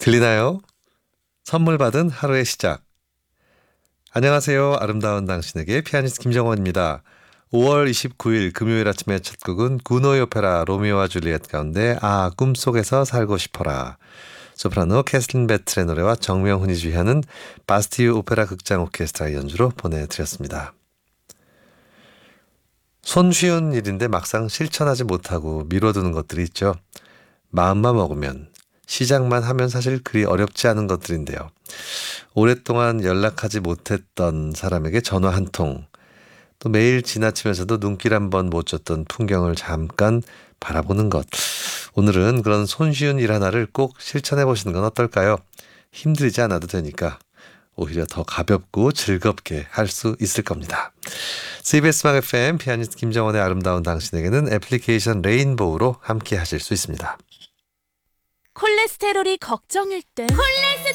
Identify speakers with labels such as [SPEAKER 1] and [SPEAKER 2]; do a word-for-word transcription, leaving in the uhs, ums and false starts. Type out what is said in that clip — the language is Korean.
[SPEAKER 1] 들리나요? 선물 받은 하루의 시작. 안녕하세요. 아름다운 당신에게 피아니스트 김정원입니다. 오월 이십구일 금요일 아침의 첫 곡은 구노의 오페라 로미오와 줄리엣 가운데 아 꿈속에서 살고 싶어라. 소프라노 캐슬린 베틀의 노래와 정명훈이 주휘하는 바스티유 오페라 극장 오케스트라의 연주로 보내드렸습니다. 손쉬운 일인데 막상 실천하지 못하고 미뤄두는 것들이 있죠. 마음만 먹으면, 시작만 하면 사실 그리 어렵지 않은 것들인데요. 오랫동안 연락하지 못했던 사람에게 전화 한 통, 또 매일 지나치면서도 눈길 한번 못 줬던 풍경을 잠깐 바라보는 것. 오늘은 그런 손쉬운 일 하나를 꼭 실천해 보시는 건 어떨까요? 힘들지 않아도 되니까 오히려 더 가볍고 즐겁게 할 수 있을 겁니다. 씨비에스 음악 에프엠 피아니스트 김정원의 아름다운 당신에게는 애플리케이션 레인보우로 함께 하실 수 있습니다.
[SPEAKER 2] 콜레스테롤이 걱정일 땐 콜레스테롤